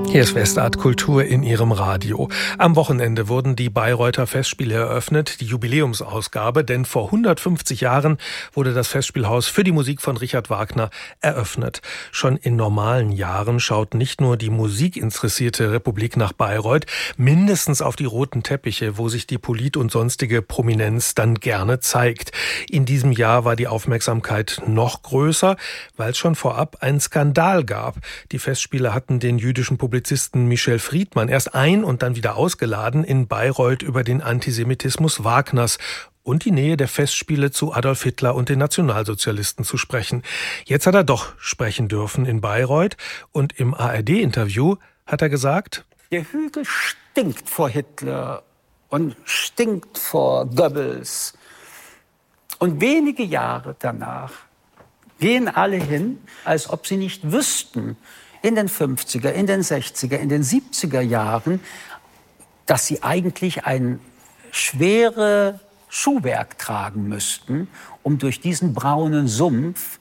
Hier ist Westart Kultur in Ihrem Radio. Am Wochenende wurden die Bayreuther Festspiele eröffnet, die Jubiläumsausgabe, denn vor 150 Jahren wurde das Festspielhaus für die Musik von Richard Wagner eröffnet. Schon in normalen Jahren schaut nicht nur die musikinteressierte Republik nach Bayreuth, mindestens auf die roten Teppiche, wo sich die Polit- und sonstige Prominenz dann gerne zeigt. In diesem Jahr war die Aufmerksamkeit noch größer, weil es schon vorab einen Skandal gab. Die Festspiele hatten den jüdischen Publizisten Michel Friedmann erst ein- und dann wieder ausgeladen, in Bayreuth über den Antisemitismus Wagners und die Nähe der Festspiele zu Adolf Hitler und den Nationalsozialisten zu sprechen. Jetzt hat er doch sprechen dürfen in Bayreuth und im ARD-Interview hat er gesagt: Der Hügel stinkt vor Hitler und stinkt vor Goebbels. Und wenige Jahre danach gehen alle hin, als ob sie nicht wüssten, in den 50er, in den 60er, in den 70er Jahren, dass sie eigentlich ein schwere Schuhwerk tragen müssten, um durch diesen braunen Sumpf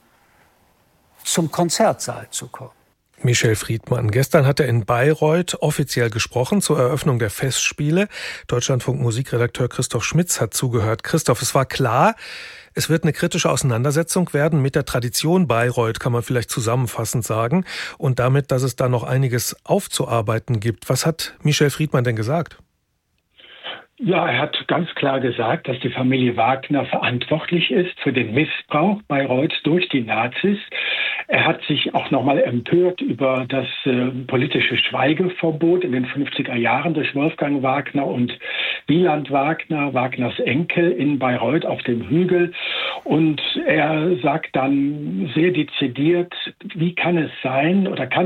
zum Konzertsaal zu kommen. Michel Friedmann. Gestern hat er in Bayreuth offiziell gesprochen zur Eröffnung der Festspiele. Deutschlandfunk Musikredakteur Christoph Schmitz hat zugehört. Christoph, es war klar, es wird eine kritische Auseinandersetzung werden mit der Tradition Bayreuth, kann man vielleicht zusammenfassend sagen, und damit, dass es da noch einiges aufzuarbeiten gibt. Was hat Michel Friedmann denn gesagt? Ja, er hat ganz klar gesagt, dass die Familie Wagner verantwortlich ist für den Missbrauch Bayreuths durch die Nazis. Er hat sich auch nochmal empört über das politische Schweigeverbot in den 50er Jahren durch Wolfgang Wagner und Wieland Wagner, Wagners Enkel, in Bayreuth auf dem Hügel. Und er sagt dann sehr dezidiert, wie kann es sein,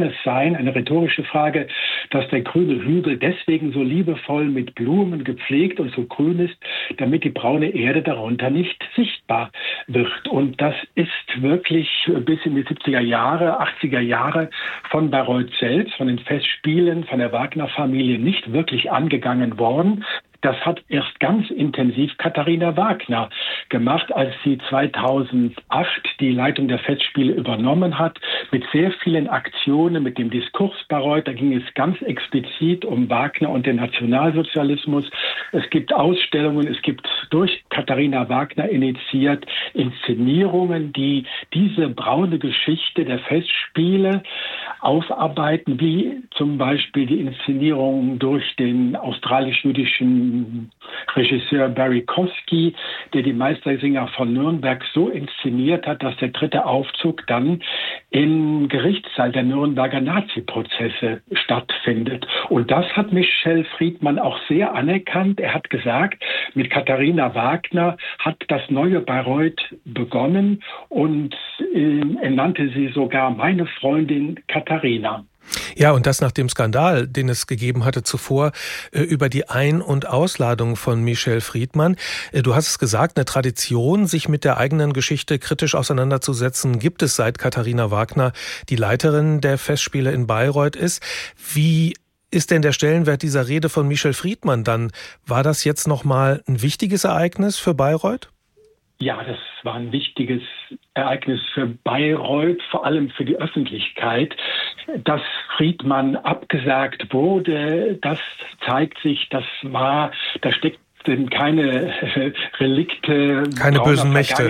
eine rhetorische Frage, dass der grüne Hügel deswegen so liebevoll mit Blumen gepflegt und so grün ist, damit die braune Erde darunter nicht sichtbar wird. Und das ist wirklich bis in die 70er Jahre, 80er Jahre von Bayreuth selbst, von den Festspielen, von der Wagner-Familie nicht wirklich angegangen worden. Das hat erst ganz intensiv Katharina Wagner gemacht, als sie 2008 die Leitung der Festspiele übernommen hat, mit sehr vielen Aktionen, mit dem Diskurs Bayreuth. Da ging es ganz explizit um Wagner und den Nationalsozialismus. Es gibt Ausstellungen, es gibt durch Katharina Wagner initiiert Inszenierungen, die diese braune Geschichte der Festspiele aufarbeiten, wie zum Beispiel die Inszenierung durch den australisch-jüdischen Regisseur Barry Kosky, der die Meistersinger von Nürnberg so inszeniert hat, dass der dritte Aufzug dann im Gerichtssaal der Nürnberger Nazi-Prozesse stattfindet. Und das hat Michel Friedmann auch sehr anerkannt. Er hat gesagt, mit Katharina Wagner hat das neue Bayreuth begonnen und er nannte sie sogar meine Freundin Katharina. Ja, und das nach dem Skandal, den es gegeben hatte zuvor, über die Ein- und Ausladung von Michel Friedmann. Du hast es gesagt, eine Tradition, sich mit der eigenen Geschichte kritisch auseinanderzusetzen, gibt es, seit Katharina Wagner die Leiterin der Festspiele in Bayreuth ist. Wie ist denn der Stellenwert dieser Rede von Michel Friedmann dann? War das jetzt nochmal ein wichtiges Ereignis für Bayreuth? Ja, das war ein wichtiges Ereignis für Bayreuth, vor allem für die Öffentlichkeit. Dass Friedmann abgesagt wurde, das zeigt sich, da steckten keine Relikte, keine bösen Mächte.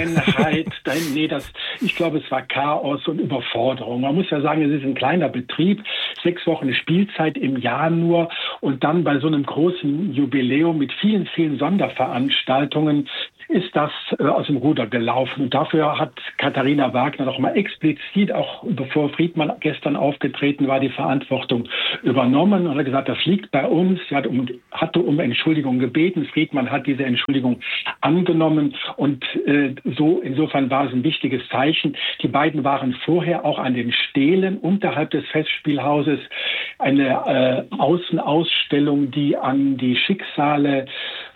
Ich glaube, es war Chaos und Überforderung. Man muss ja sagen, es ist ein kleiner Betrieb, 6 Wochen Spielzeit im Jahr nur und dann bei so einem großen Jubiläum mit vielen, vielen Sonderveranstaltungen ist das aus dem Ruder gelaufen. Und dafür hat Katharina Wagner noch mal explizit, auch bevor Friedmann gestern aufgetreten war, die Verantwortung übernommen und hat gesagt, das liegt bei uns. Sie hatte um Entschuldigung gebeten. Friedmann hat diese Entschuldigung angenommen und insofern war es ein wichtiges Zeichen. Die beiden waren vorher auch an den Stelen unterhalb des Festspielhauses, eine Außenausstellung, die an die Schicksale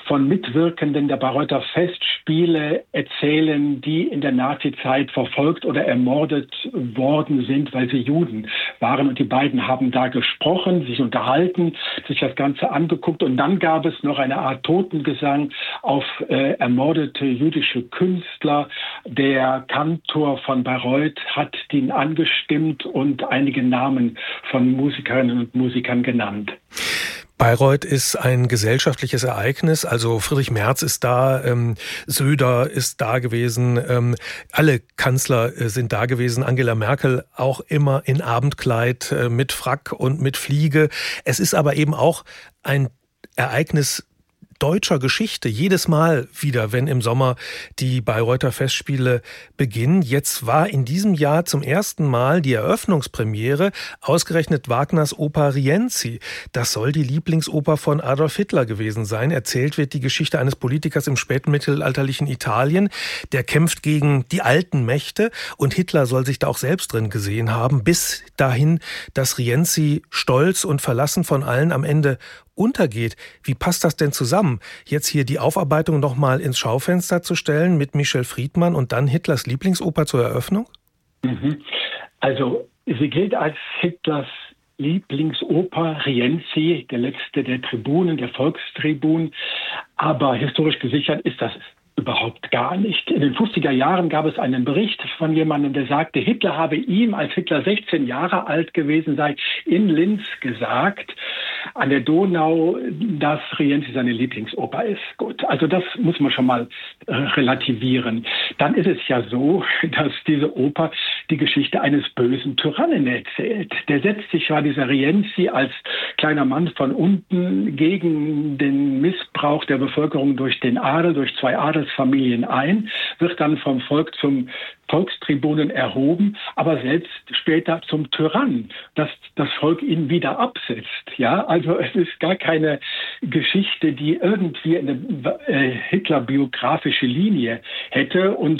von Mitwirkenden der Bayreuther Festspiele erzählen, die in der Nazizeit verfolgt oder ermordet worden sind, weil sie Juden waren. Und die beiden haben da gesprochen, sich unterhalten, sich das Ganze angeguckt. Und dann gab es noch eine Art Totengesang auf ermordete jüdische Künstler. Der Kantor von Bayreuth hat den angestimmt und einige Namen von Musikerinnen und Musikern genannt. Bayreuth ist ein gesellschaftliches Ereignis, also Friedrich Merz ist da, Söder ist da gewesen, alle Kanzler sind da gewesen, Angela Merkel auch immer in Abendkleid mit Frack und mit Fliege. Es ist aber eben auch ein Ereignis deutscher Geschichte. Jedes Mal wieder, wenn im Sommer die Bayreuther Festspiele beginnen. Jetzt war in diesem Jahr zum ersten Mal die Eröffnungspremiere ausgerechnet Wagners Oper Rienzi. Das soll die Lieblingsoper von Adolf Hitler gewesen sein. Erzählt wird die Geschichte eines Politikers im spätmittelalterlichen Italien. Der kämpft gegen die alten Mächte und Hitler soll sich da auch selbst drin gesehen haben, bis dahin, dass Rienzi stolz und verlassen von allen am Ende untergeht. Wie passt das denn zusammen? Jetzt hier die Aufarbeitung nochmal ins Schaufenster zu stellen mit Michel Friedmann und dann Hitlers Lieblingsoper zur Eröffnung? Also sie gilt als Hitlers Lieblingsoper, Rienzi, der letzte der Tribunen, der Volkstribun. Aber historisch gesichert ist das überhaupt gar nicht. In den 50er Jahren gab es einen Bericht von jemandem, der sagte, Hitler habe ihm, als Hitler 16 Jahre alt gewesen sei, in Linz gesagt, an der Donau, dass Rienzi seine Lieblingsoper ist. Gut, also das muss man schon mal relativieren. Dann ist es ja so, dass diese Oper die Geschichte eines bösen Tyrannen erzählt. Der setzt sich ja, dieser Rienzi, als kleiner Mann von unten gegen den Missbrauch der Bevölkerung durch den Adel, durch zwei Adelsfamilien ein, wird dann vom Volk zum Volkstribunen erhoben, aber selbst später zum Tyrann, dass das Volk ihn wieder absetzt. Ja, also es ist gar keine Geschichte, die irgendwie eine Hitler-biografische Linie hätte und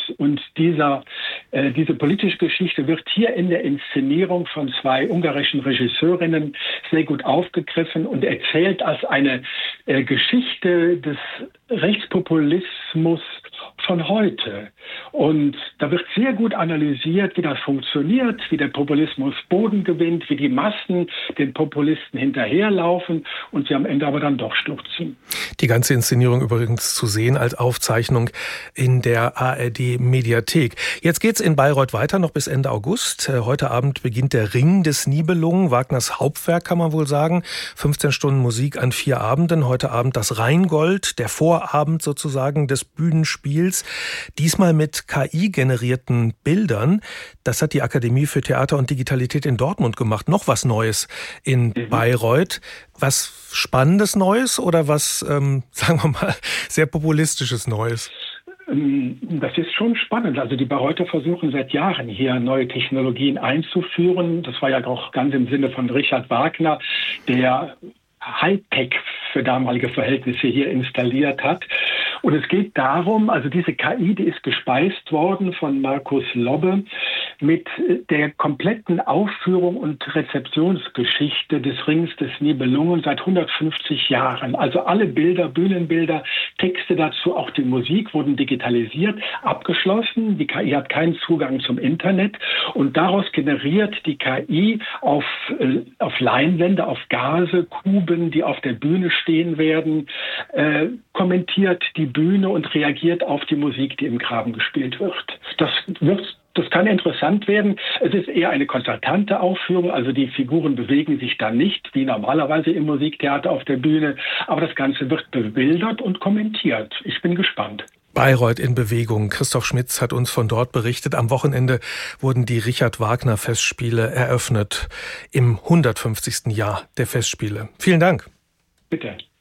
diese politische Geschichte wird hier in der Inszenierung von zwei ungarischen Regisseurinnen sehr gut aufgegriffen und erzählt als eine Geschichte des Rechtspopulismus von heute. Und da wird sehr gut analysiert, wie das funktioniert, wie der Populismus Boden gewinnt, wie die Massen den Populisten hinterherlaufen und sie am Ende aber dann doch stürzen. Die ganze Inszenierung übrigens zu sehen als Aufzeichnung in der ARD-Mediathek. Jetzt geht's in Bayreuth weiter, noch bis Ende August. Heute Abend beginnt der Ring des Nibelungen, Wagners Hauptwerk, kann man wohl sagen. 15 Stunden Musik an 4 Abenden. Heute Abend das Rheingold, der Vorabend sozusagen des Bühnenspiels. Diesmal mit KI-generierten Bildern. Das hat die Akademie für Theater und Digitalität in Dortmund gemacht. Noch was Neues in Bayreuth. Was Spannendes Neues oder was, sagen wir mal, sehr Populistisches Neues? Das ist schon spannend. Also die Bayreuther versuchen seit Jahren hier neue Technologien einzuführen. Das war ja auch ganz im Sinne von Richard Wagner, der Hightech für damalige Verhältnisse hier installiert hat. Und es geht darum, also diese KI, die ist gespeist worden von Markus Lobbe mit der kompletten Aufführung und Rezeptionsgeschichte des Rings des Nibelungen seit 150 Jahren. Also alle Bilder, Bühnenbilder, Texte dazu, auch die Musik wurden digitalisiert, abgeschlossen. Die KI hat keinen Zugang zum Internet und daraus generiert die KI auf Leinwände, auf Gase, Kuben, die auf der Bühne stehen werden, kommentiert die Bühne und reagiert auf die Musik, die im Graben gespielt wird. Das kann interessant werden. Es ist eher eine konzertante Aufführung, also die Figuren bewegen sich dann nicht, wie normalerweise im Musiktheater auf der Bühne, aber das Ganze wird bebildert und kommentiert. Ich bin gespannt. Bayreuth in Bewegung. Christoph Schmitz hat uns von dort berichtet. Am Wochenende wurden die Richard Wagner Festspiele eröffnet im 150. Jahr der Festspiele. Vielen Dank. Bitte.